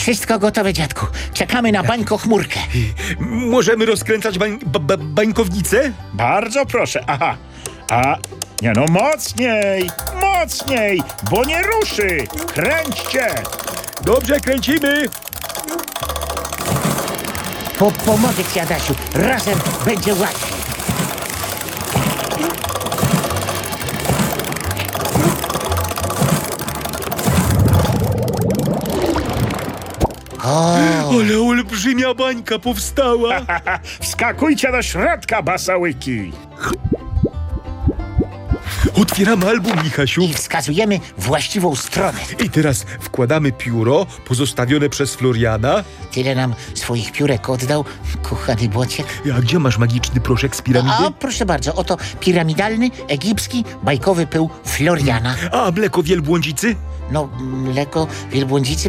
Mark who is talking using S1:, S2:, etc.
S1: Wszystko gotowe, dziadku. Czekamy na bańkochmurkę.
S2: Możemy rozkręcać bańkownicę?
S3: Bardzo proszę, aha. Nie no, mocniej, mocniej, bo nie ruszy. Kręćcie.
S2: Dobrze, kręcimy.
S1: Pomogę ci, Adasiu. Razem będzie łatwiej.
S2: Ale olbrzymia bańka powstała.
S3: Wskakujcie do środka, basałyki.
S2: Otwieramy album, Michasiu.
S1: I wskazujemy właściwą stronę.
S2: I teraz wkładamy pióro pozostawione przez Floriana.
S1: Tyle nam swoich piórek oddał, kochany Bociek.
S2: A gdzie masz magiczny proszek z piramidy?
S1: A proszę bardzo, oto piramidalny, egipski, bajkowy pył Floriana.
S2: A mleko wielbłądzicy?
S1: No, mleko wielbłądzicy